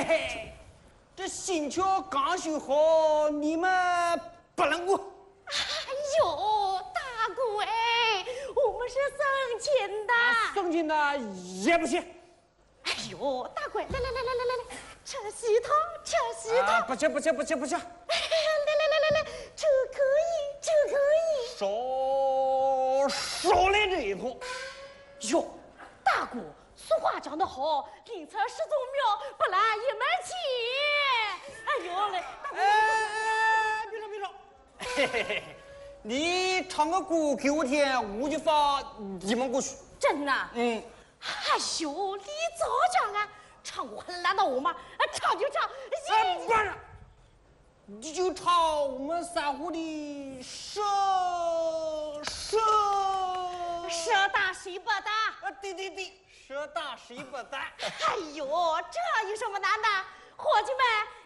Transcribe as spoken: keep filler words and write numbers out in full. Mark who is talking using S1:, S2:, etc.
S1: 嘿嘿，这新桥刚修好，你们不能过。
S2: 哎呦，大姑哎，我们是省亲的，
S1: 省亲的也不行。
S2: 哎呦，大姑，来来来来来来来，吃稀汤，吃稀汤。
S1: 啊，不吃不吃不吃不吃。来
S2: 来来来来，这可以，这可以。
S1: 少少来这一口。
S2: 哟，大姑，俗话讲得好，宁拆十座庙，不来一门亲。哎呦嘞，大姑，
S1: 哎，别说别说，嘿嘿嘿，你唱个歌给我听，我就放你们过去。
S2: 真的？
S1: 嗯。
S2: 哎呦，你早讲啊！唱歌还难到我吗？唱就唱。
S1: 哎，不是，你就唱我们三胡的蛇蛇
S2: 蛇大谁不大？
S1: 啊，对对对，蛇大谁不大？
S2: 哎呦，这有什么难的？伙计们，